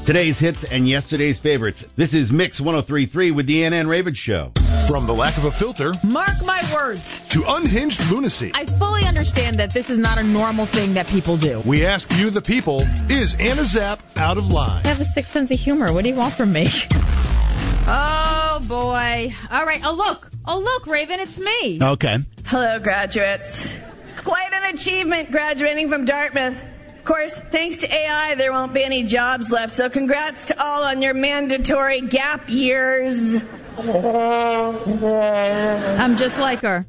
Today's hits and yesterday's favorites. This is Mix 103.3 with the Ann and Raven Show. From the lack of a filter Mark my words. to unhinged lunacy, I fully understand that this is not a normal thing that people do. we ask you, the people, is Anna Zapp out of line? I have a sick sense of humor. What do you want from me? Oh, boy. All right. Oh, look, Raven, it's me. Okay. Hello, graduates. Quite an achievement graduating from Dartmouth. Of course, thanks to AI, there won't be any jobs left, so congrats to all on your mandatory gap years. I'm just like her.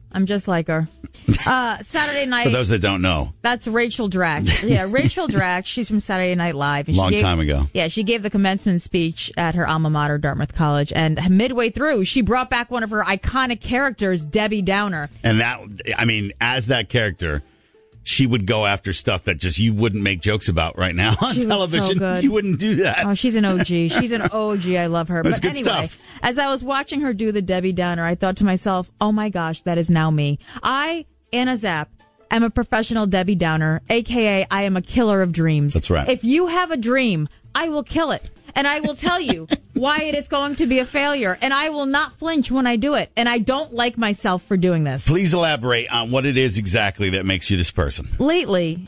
Saturday night. For those that don't know. That's Rachel Dratch. Yeah, Rachel Dratch. She's from Saturday Night Live. And Time ago. Yeah, she gave the commencement speech at her alma mater, Dartmouth College. And midway through, she brought back one of her iconic characters, Debbie Downer. And as that character, she would go after stuff that just you wouldn't make jokes about right now on She was television. so good. You wouldn't do that. Oh, she's an OG. She's an OG. I love her. That's But good anyway, stuff. as I was watching her do the Debbie Downer, I thought to myself, oh my gosh, that is now me. I, Anna Zapp, am a professional Debbie Downer, a.k.a. I am a killer of dreams. That's right. If you have a dream, I will kill it. And I will tell you why it is going to be a failure. And I will not flinch when I do it. And I don't like myself for doing this. Please elaborate on what it is exactly that makes you this person. Lately,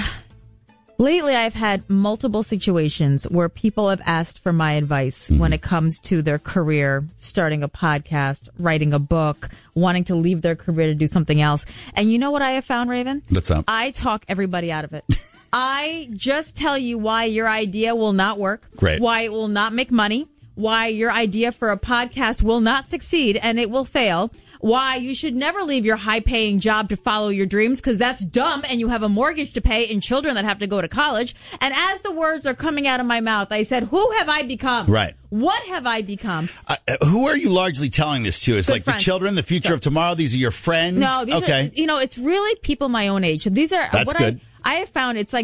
I've had multiple situations where people have asked for my advice when it comes to their career, starting a podcast, writing a book, wanting to leave their career to do something else. And you know what I have found, Raven? What's up? I talk everybody out of it. I just tell you why your idea will not work. Great. Why it will not make money. Why your idea for a podcast will not succeed and it will fail. Why you should never leave your high-paying job to follow your dreams because that's dumb and you have a mortgage to pay and children that have to go to college. And as the words are coming out of my mouth, I said, who have I become? Right. What have I become? Who are you largely telling this to? Is Good like friends. the children, the future of tomorrow? These are your friends? No, these okay. are, it's really people my own age. These are That's what good. I have found it's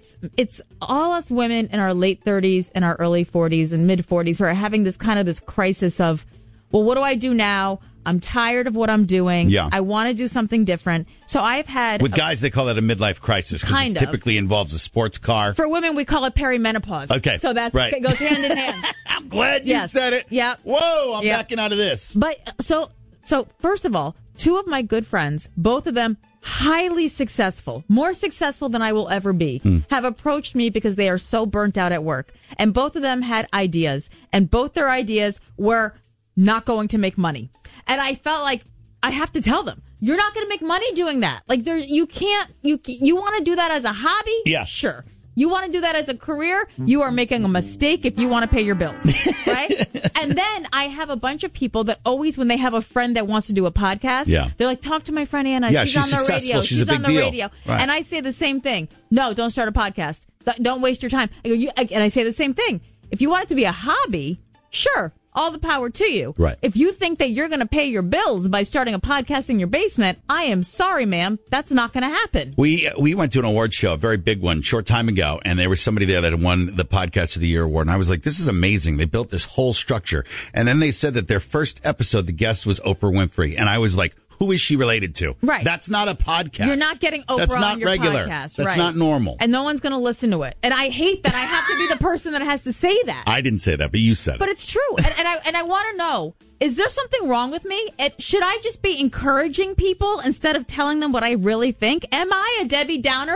all us women in our late 30s and our early 40s and mid 40s who are having this crisis of, well, what do I do now? I'm tired of what I'm doing. Yeah. I want to do something different. So I've had With guys, they call that a midlife crisis because Kind it of. typically involves a sports car. for women we call it perimenopause. Okay, So that's right. it goes hand in hand. I'm glad you Yes. said it. Yep. Whoa, I'm Yep. backing out of this. But so first of all, two of my good friends, both of them highly successful, more successful than I will ever be, have approached me because they are so burnt out at work. And both of them had ideas, and both their ideas were not going to make money. And I felt like I have to tell them, you're not going to make money doing that. Like you want to do that as a hobby? Yeah. Sure. You want to do that as a career? You are making a mistake if you want to pay your bills, right? And then I have a bunch of people that always, when they have a friend that wants to do a podcast, Yeah. they're like, talk to my friend Anna. Yeah, she's on she's the successful. radio. She's a big on the deal. radio. Right. And I say the same thing. No, don't start a podcast. Don't waste your time. And I say the same thing. If you want it to be a hobby, sure. All the power to you. Right. If you think that you're going to pay your bills by starting a podcast in your basement, I am sorry, ma'am. That's not going to happen. We went to an award show, a very big one, short time ago, and there was somebody there that had won the Podcast of the Year award. And I was like, this is amazing. They built this whole structure. And then they said that their first episode, the guest was Oprah Winfrey. And I was like, who is she related to? Right. That's not a podcast. You're not getting Oprah That's not on your regular. podcast. That's right. not normal. And no one's going to listen to it. And I hate that I have to be the person that has to say that. I didn't say that, but you said But it. it's true. And I want to know, is there something wrong with me? Should I just be encouraging people instead of telling them what I really think? Am I a Debbie Downer?